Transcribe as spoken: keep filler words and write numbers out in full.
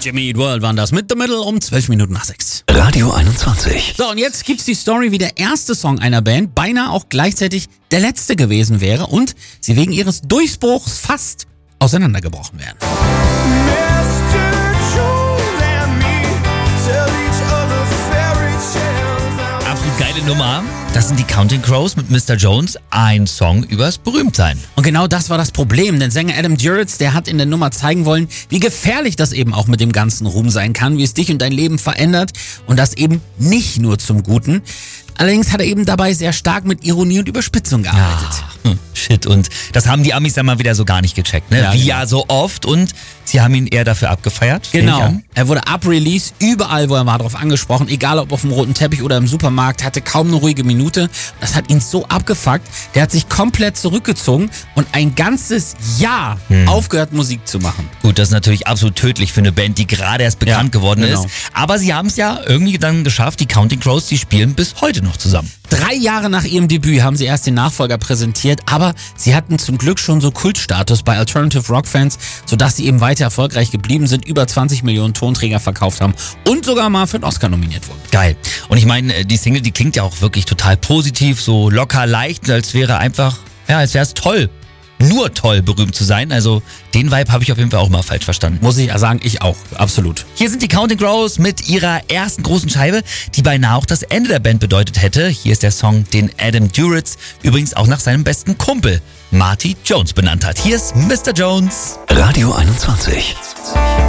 Jimmy Eat World waren das mit The Middle um zwölf Minuten nach sechs. Radio einundzwanzig. So, und jetzt gibt's die Story, wie der erste Song einer Band beinahe auch gleichzeitig der letzte gewesen wäre und sie wegen ihres Durchbruchs fast auseinandergebrochen wären. Absolut geile Nummer. Das sind die Counting Crows mit Mister Jones, ein Song übers Berühmtsein. Und genau das war das Problem, denn Sänger Adam Duritz, der hat in der Nummer zeigen wollen, wie gefährlich das eben auch mit dem ganzen Ruhm sein kann, wie es dich und dein Leben verändert und das eben nicht nur zum Guten. Allerdings hat er eben dabei sehr stark mit Ironie und Überspitzung gearbeitet. Ah, hm, shit, und das haben die Amis ja mal wieder so gar nicht gecheckt, ne? Ja, Wie genau. ja so oft, und sie haben ihn eher dafür abgefeiert. nehme ich Genau. an. Er wurde ab Release überall, wo er war, drauf angesprochen. Egal ob auf dem roten Teppich oder im Supermarkt, hatte kaum eine ruhige Minute. Das hat ihn so abgefuckt. Der hat sich komplett zurückgezogen und ein ganzes Jahr Hm. aufgehört, Musik zu machen. Gut, das ist natürlich absolut tödlich für eine Band, die gerade erst bekannt Ja, geworden genau. ist. Aber sie haben es ja irgendwie dann geschafft, die Counting Crows, die spielen bis heute noch zusammen. Drei Jahre nach ihrem Debüt haben sie erst den Nachfolger präsentiert, aber sie hatten zum Glück schon so Kultstatus bei Alternative Rock Fans, sodass sie eben weiter erfolgreich geblieben sind, über zwanzig Millionen Tonträger verkauft haben und sogar mal für den Oscar nominiert wurden. Geil. Und ich meine, die Single, die klingt ja auch wirklich total positiv, so locker leicht, als wäre einfach, ja, als wäre es toll. Nur toll, berühmt zu sein. Also den Vibe habe ich auf jeden Fall auch mal falsch verstanden. Muss ich sagen, ich auch, absolut. Hier sind die Counting Crows mit ihrer ersten großen Scheibe, die beinahe auch das Ende der Band bedeutet hätte. Hier ist der Song, den Adam Duritz übrigens auch nach seinem besten Kumpel Marty Jones benannt hat. Hier ist Mister Jones. Radio einundzwanzig.